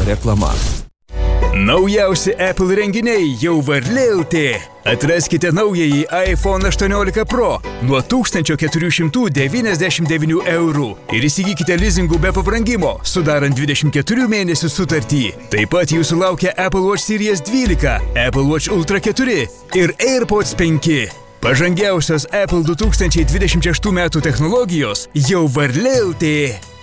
reklama. Naujausi Apple renginiai jau Varlė.lt. Atraskite naująjį iPhone 18 Pro nuo 1499 eurų ir įsigykite lizingų be pabrangimo, sudarant 24 mėnesių sutartį. Taip pat jūsų laukia Apple Watch Series 12, Apple Watch Ultra 4 ir AirPods 5. Pažangiausios Apple 2026 metų technologijos jau Varlė.lt.